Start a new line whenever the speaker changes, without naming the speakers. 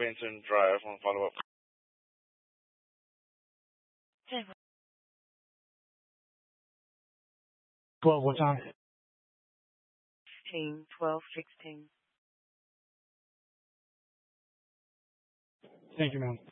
Benson Drive on follow-up.
12, what time?
12:16.
Thank you, ma'am.